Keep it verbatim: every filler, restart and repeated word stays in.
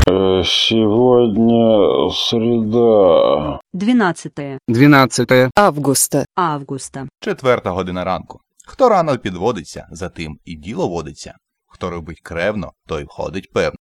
Э, Сегодня среда. двенадцатое двенадцатое августа, августа. Четверта година ранку. Хто рано підводиться, за тим і діло водиться. Хто робить кревно, той входить певно.